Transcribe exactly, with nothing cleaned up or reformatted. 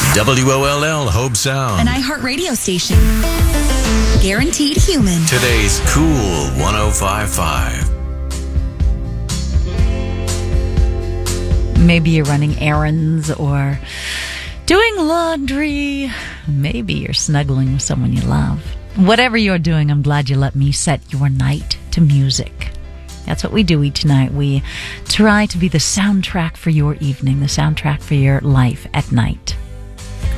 W O L L Hope Sound. An iHeart radio station. Guaranteed human. Today's Cool one oh five point five. Maybe you're running errands or doing laundry. Maybe you're snuggling with someone you love. Whatever you're doing, I'm glad you let me set your night to music. That's what we do each night. We try to be the soundtrack for your evening, the soundtrack for your life at night.